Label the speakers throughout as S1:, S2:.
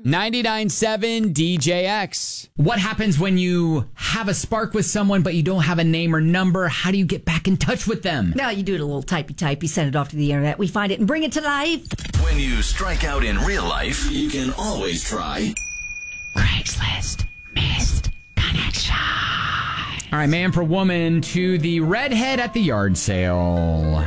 S1: 99.7 DJX. What happens when you have a spark with someone, but you don't have a name or number? How do you get back in touch with them?
S2: Now you do it a little typey, send it off to the internet. We find it and bring it to life.
S3: When you strike out in real life, you can always try
S1: Craigslist Missed Connection. All right, man for woman to the redhead at the yard sale.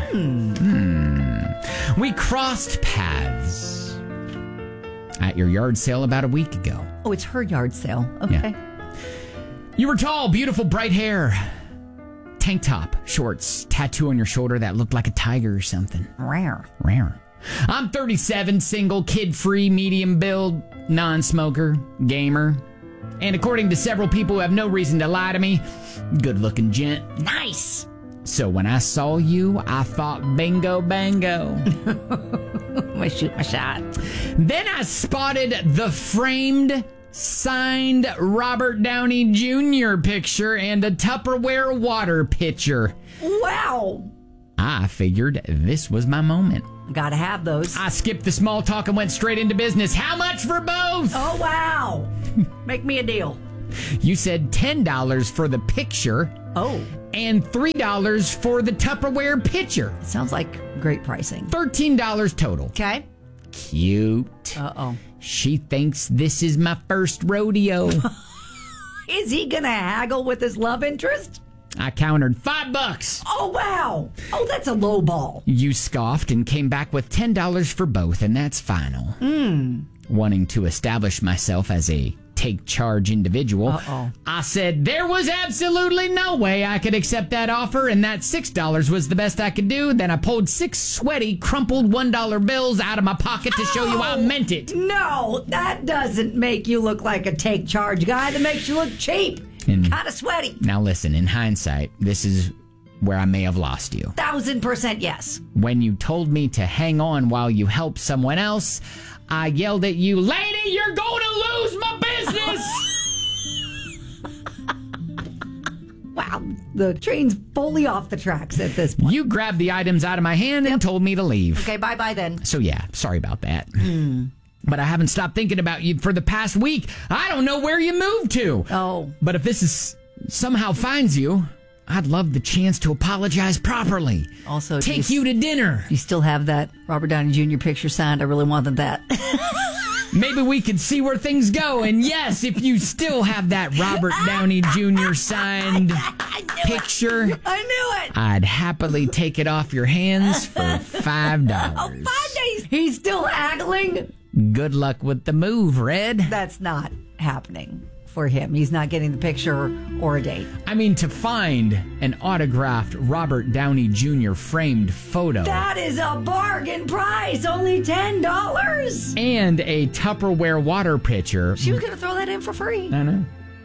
S1: We crossed paths at your yard sale about a week ago.
S2: Oh, it's her yard sale. Okay.
S1: Yeah. You were tall, beautiful, bright hair. Tank top, shorts, tattoo on your shoulder that looked like a tiger or something.
S2: Rare.
S1: I'm 37, single, kid-free, medium build, non-smoker, gamer. And according to several people who have no reason to lie to me, good-looking gent.
S2: Nice.
S1: So when I saw you, I thought bingo bango.
S2: I'm gonna shoot my shot.
S1: Then I spotted the framed, signed Robert Downey Jr. picture and a Tupperware water pitcher.
S2: Wow.
S1: I figured this was my moment.
S2: Gotta have those.
S1: I skipped the small talk and went straight into business. How much for both?
S2: Oh, wow. Make me a deal.
S1: You said $10 for the picture.
S2: Oh.
S1: And $3 for the Tupperware pitcher.
S2: Sounds like great pricing.
S1: $13 total.
S2: Okay.
S1: Cute.
S2: Uh-oh.
S1: She thinks this is my first rodeo.
S2: Is he gonna haggle with his love interest?
S1: I countered $5.
S2: Oh, wow. Oh, that's a low ball.
S1: You scoffed and came back with $10 for both, and that's final. Wanting to establish myself as a take charge individual, I said there was absolutely no way I could accept that offer, and that $6 was the best I could do. Then I pulled 6 sweaty, crumpled $1 bills out of my pocket to show you I meant it.
S2: No, that doesn't make you look like a take charge guy. That makes you look cheap. Kind of sweaty.
S1: Now listen, in hindsight, this is where I may have lost you.
S2: 1000% yes.
S1: When you told me to hang on while you helped someone else, I yelled at you, "Lady, you're going to lose my business!"
S2: Wow, the train's fully off the tracks at this point.
S1: You grabbed the items out of my hand and told me to leave.
S2: Okay, bye-bye then.
S1: So yeah, sorry about that. But I haven't stopped thinking about you for the past week. I don't know where you moved to.
S2: Oh.
S1: But if this is somehow finds you, I'd love the chance to apologize properly.
S2: Also,
S1: take you to dinner.
S2: You still have that Robert Downey Jr. picture signed? I really wanted that.
S1: Maybe we could see where things go. And yes, if you still have that Robert Downey Jr. signed picture,
S2: I knew it.
S1: I'd happily take it off your hands for $5.
S2: Oh, 5 days. He's still haggling.
S1: Good luck with the move, Red.
S2: That's not happening for him. He's not getting the picture or a date.
S1: I mean, to find an autographed Robert Downey Jr. framed photo.
S2: That is a bargain price. Only $10.
S1: And a Tupperware water pitcher.
S2: She was going to throw that in for free.
S1: I know.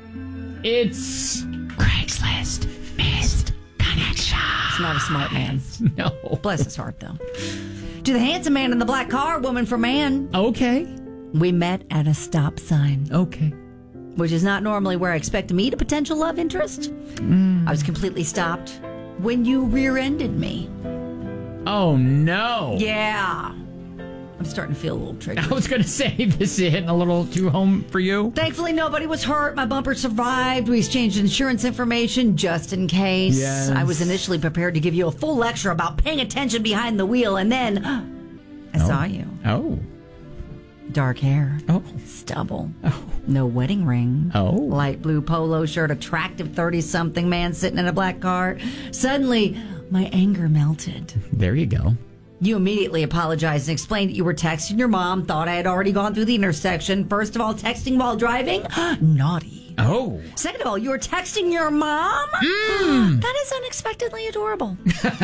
S1: It's Craigslist Missed Connection.
S2: He's not a smart man.
S1: No.
S2: Bless his heart, though. To the handsome man in the black car, woman for man.
S1: Okay.
S2: We met at a stop sign.
S1: Okay.
S2: Which is not normally where I expect to meet a potential love interest. I was completely stopped when you rear-ended me.
S1: Oh, no.
S2: Yeah. I'm starting to feel a little triggered.
S1: I was going to say, this is hitting a little too home for you.
S2: Thankfully, nobody was hurt. My bumper survived. We exchanged insurance information just in case.
S1: Yes.
S2: I was initially prepared to give you a full lecture about paying attention behind the wheel, and then I saw you.
S1: Oh.
S2: Dark hair.
S1: Oh.
S2: Stubble.
S1: Oh.
S2: No wedding ring.
S1: Oh.
S2: Light blue polo shirt, attractive 30-something man sitting in a black car. Suddenly, my anger melted.
S1: There you go.
S2: You immediately apologized and explained that you were texting your mom, thought I had already gone through the intersection. First of all, texting while driving? Naughty.
S1: Oh.
S2: Second of all, you were texting your mom? That is unexpectedly adorable.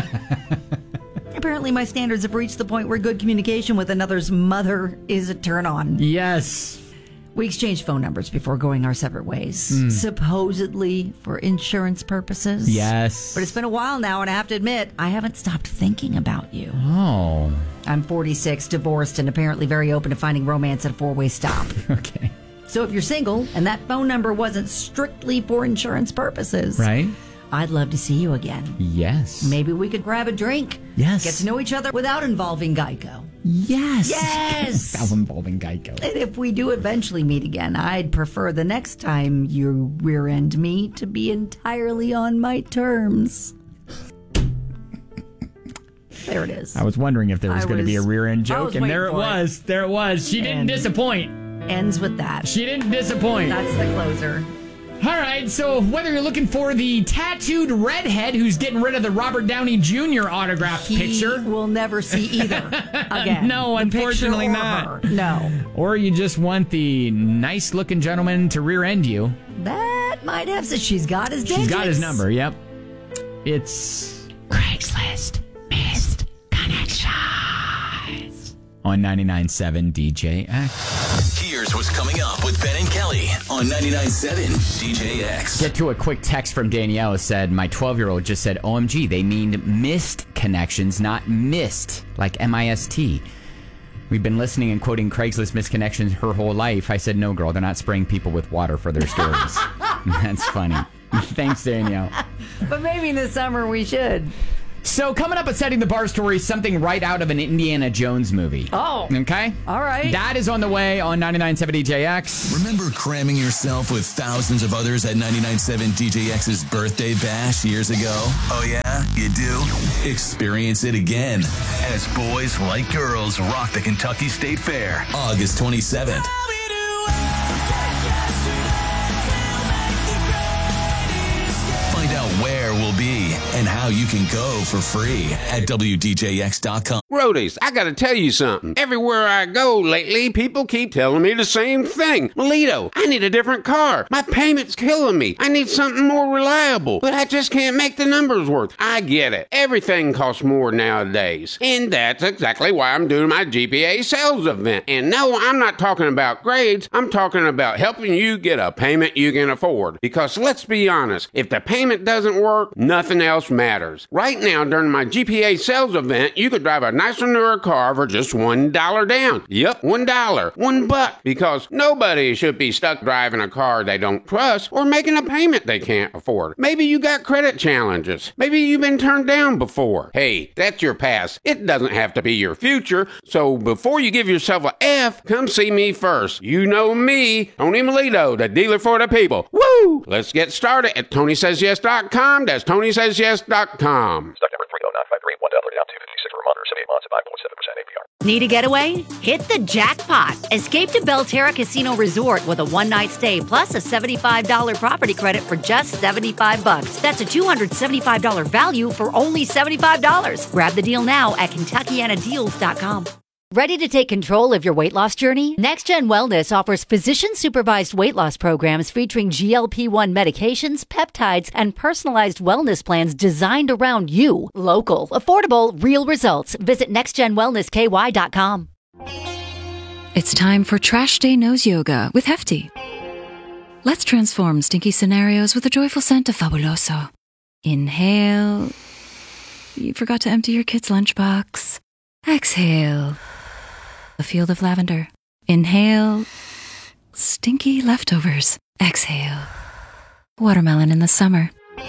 S2: Apparently, my standards have reached the point where good communication with another's mother is a turn on.
S1: Yes.
S2: We exchanged phone numbers before going our separate ways, supposedly for insurance purposes.
S1: Yes.
S2: But it's been a while now, and I have to admit, I haven't stopped thinking about you.
S1: Oh.
S2: I'm 46, divorced, and apparently very open to finding romance at a four-way stop.
S1: Okay.
S2: So if you're single, and that phone number wasn't strictly for insurance purposes,
S1: Right.
S2: I'd love to see you again.
S1: Yes.
S2: Maybe we could grab a drink.
S1: Yes.
S2: Get to know each other without involving Geico.
S1: Yes.
S2: Yes.
S1: Without involving Geico.
S2: And if we do eventually meet again, I'd prefer the next time you rear-end me to be entirely on my terms. There it is.
S1: I was wondering if there was going to be a rear-end joke, and there it was. There it was. She didn't disappoint.
S2: Ends with that.
S1: She didn't disappoint.
S2: That's the closer.
S1: All right, so whether you're looking for the tattooed redhead who's getting rid of the Robert Downey Jr. autographed picture,
S2: we'll never see either again.
S1: No, unfortunately not.
S2: Her. No.
S1: Or you just want the nice-looking gentleman to rear-end you.
S2: That might have. So she's got his digits.
S1: She's got his number. Yep. It's Craigslist Missed Connections on 99.7 DJX.
S3: Here's what's coming up with Ben and Kelly on 99.7 DJX.
S1: Get to a quick text from Danielle. Said, my 12-year-old just said, OMG, they mean missed connections, not missed, like M-I-S-T. We've been listening and quoting Craigslist missed connections her whole life. I said, no, girl, they're not spraying people with water for their stories. That's funny. Thanks, Danielle.
S2: But maybe in the summer we should.
S1: So coming up at Setting the Bar Story, something right out of an Indiana Jones movie.
S2: Oh.
S1: Okay?
S2: All right.
S1: That is on the way on 99.7 DJX.
S3: Remember cramming yourself with thousands of others at 99.7 DJX's birthday bash years ago? Oh yeah? You do? Experience it again as boys like girls rock the Kentucky State Fair, August 27th. Find out where we'll be and how you can go for free at WDJX.com.
S4: Roadies, I gotta tell you something. Everywhere I go lately, people keep telling me the same thing. Melito, I need a different car. My payment's killing me. I need something more reliable, but I just can't make the numbers work. I get it. Everything costs more nowadays. And that's exactly why I'm doing my GPA sales event. And no, I'm not talking about grades. I'm talking about helping you get a payment you can afford. Because let's be honest, if the payment doesn't work, nothing else matters. Right now, during my GPA sales event, you could drive a nicer newer car for just $1 down. Yep, $1. $1. Because nobody should be stuck driving a car they don't trust or making a payment they can't afford. Maybe you got credit challenges. Maybe you've been turned down before. Hey, that's your past. It doesn't have to be your future. So before you give yourself a F, come see me first. You know me, Tony Melito, the dealer for the people. Woo! Let's get started at TonySaysYes.com. That's TonySaysYes.com.
S5: Stock number 30953, $1 down, 256 for Vermont, 78 months at 5.7% APR.
S6: Need a getaway? Hit the jackpot. Escape to Belterra Casino Resort with a one-night stay plus a $75 property credit for just $75. That's a $275 value for only $75. Grab the deal now at KentuckianaDeals.com. Ready to take control of your weight loss journey? NextGen Wellness offers physician-supervised weight loss programs featuring GLP-1 medications, peptides, and personalized wellness plans designed around you. Local, affordable, real results. Visit nextgenwellnessky.com.
S7: It's time for Trash Day Nose Yoga with Hefty. Let's transform stinky scenarios with a joyful scent of Fabuloso. Inhale. You forgot to empty your kid's lunchbox. Exhale. A field of lavender. Inhale. Stinky leftovers. Exhale. Watermelon in the summer.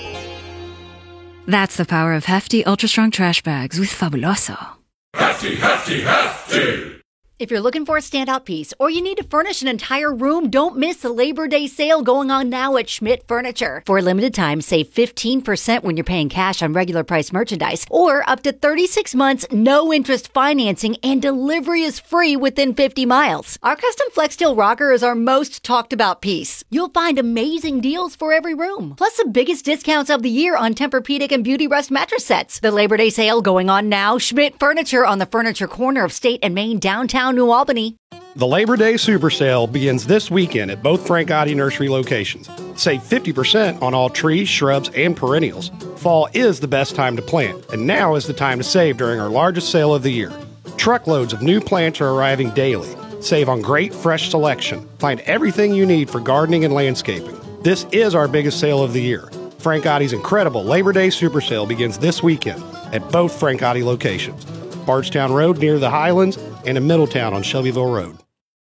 S7: That's the power of Hefty Ultra Strong Trash Bags with Fabuloso.
S8: Hefty, hefty, hefty!
S6: If you're looking for a standout piece or you need to furnish an entire room, don't miss the Labor Day sale going on now at Schmidt Furniture. For a limited time, save 15% when you're paying cash on regular price merchandise or up to 36 months, no interest financing, and delivery is free within 50 miles. Our custom Flex Steel Rocker is our most talked about piece. You'll find amazing deals for every room, plus the biggest discounts of the year on Tempur-Pedic and Beauty Rest mattress sets. The Labor Day sale going on now, Schmidt Furniture on the Furniture Corner of State and Main, downtown New Albany.
S9: The Labor Day Super Sale begins this weekend at both Frank Gotti Nursery locations. Save 50% on all trees, shrubs, and perennials. Fall is the best time to plant, and now is the time to save during our largest sale of the year. Truckloads of new plants are arriving daily. Save on great fresh selection. Find everything you need for gardening and landscaping. This is our biggest sale of the year. Frank Gotti's incredible Labor Day Super Sale begins this weekend at both Frank Gotti locations. Bardstown Road near the Highlands and in Middletown on Shelbyville Road.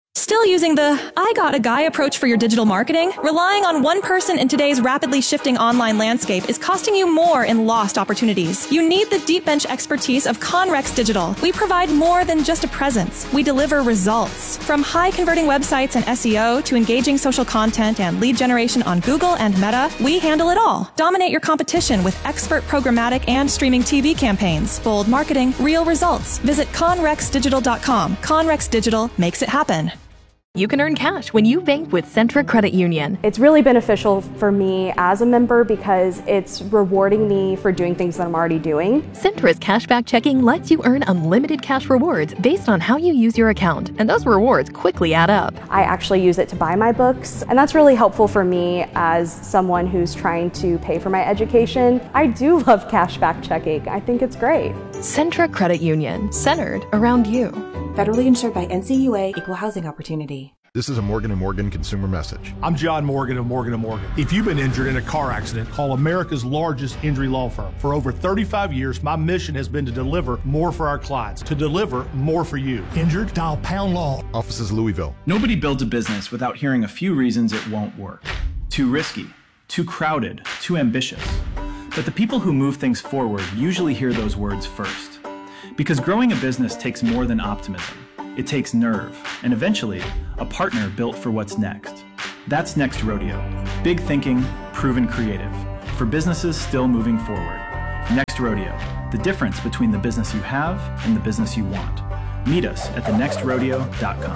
S10: Still using the I got a guy approach for your digital marketing? Relying on one person in today's rapidly shifting online landscape is costing you more in lost opportunities. You need the deep bench expertise of Conrex Digital. We provide more than just a presence. We deliver results. From high converting websites and SEO to engaging social content and lead generation on Google and Meta, we handle it all. Dominate your competition with expert programmatic and streaming TV campaigns. Bold marketing, real results. Visit conrexdigital.com. Conrex Digital makes it happen.
S11: You can earn cash when you bank with Centra Credit Union.
S12: It's really beneficial for me as a member because it's rewarding me for doing things that I'm already doing.
S11: Centra's cashback checking lets you earn unlimited cash rewards based on how you use your account, and those rewards quickly add up.
S12: I actually use it to buy my books, and that's really helpful for me as someone who's trying to pay for my education. I do love cashback checking. I think it's great.
S11: Centra Credit Union, centered around you.
S13: Federally insured by NCUA, Equal Housing Opportunity.
S14: This is a Morgan & Morgan consumer message.
S15: I'm John Morgan of Morgan & Morgan. If you've been injured in a car accident, call America's largest injury law firm. For over 35 years, my mission has been to deliver more for our clients, to deliver more for you. Injured? Dial Pound Law.
S14: Offices Louisville.
S16: Nobody builds a business without hearing a few reasons it won't work. Too risky, too crowded, too ambitious. But the people who move things forward usually hear those words first. Because growing a business takes more than optimism. It takes nerve, and eventually, a partner built for what's next. That's Next Rodeo. Big thinking, proven creative. For businesses still moving forward. Next Rodeo. The difference between the business you have and the business you want. Meet us at thenextrodeo.com.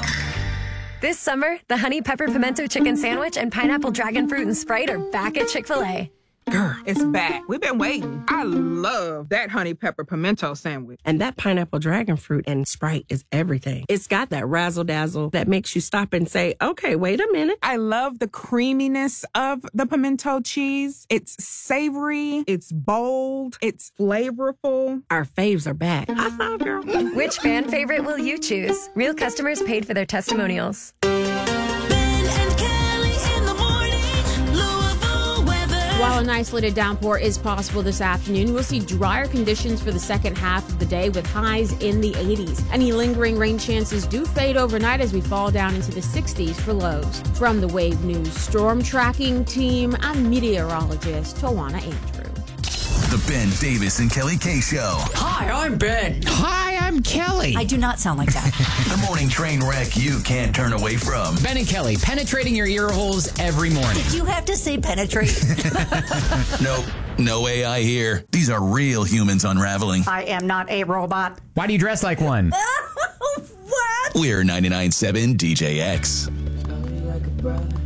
S17: This summer, the Honey Pepper Pimento Chicken Sandwich and Pineapple Dragon Fruit and Sprite are back at Chick-fil-A.
S18: Girl, it's back. We've been waiting. I love that honey pepper pimento sandwich.
S19: And that pineapple dragon fruit and Sprite is everything. It's got that razzle dazzle that makes you stop and say, okay, wait a minute.
S18: I love the creaminess of the pimento cheese. It's savory. It's bold. It's flavorful.
S19: Our faves are back. I saw, girl.
S17: Which fan favorite will you choose? Real customers paid for their testimonials.
S20: While an isolated downpour is possible this afternoon, we'll see drier conditions for the second half of the day with highs in the 80s. Any lingering rain chances do fade overnight as we fall down into the 60s for lows. From the Wave News Storm Tracking Team, I'm meteorologist Tawana Andrew.
S3: The Ben Davis and Kelly K Show.
S2: Hi, I'm Ben.
S1: Hi, I'm Kelly.
S2: I do not sound like that.
S3: The morning train wreck you can't turn away from.
S1: Ben and Kelly, penetrating your ear holes every morning.
S2: Did you have to say penetrate?
S3: Nope. No AI here. These are real humans unraveling.
S2: I am not a robot.
S1: Why do you dress like one?
S2: What?
S3: We're 99.7 DJX.